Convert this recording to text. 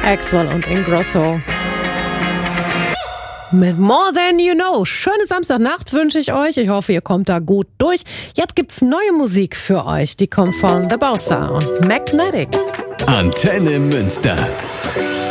Axwell und Ingrosso. Mit More Than You Know. Schöne Samstagnacht wünsche ich euch. Ich hoffe, ihr kommt da gut durch. Jetzt gibt's neue Musik für euch. Die kommt von The Bossa und Magnetic. Antenne Münster.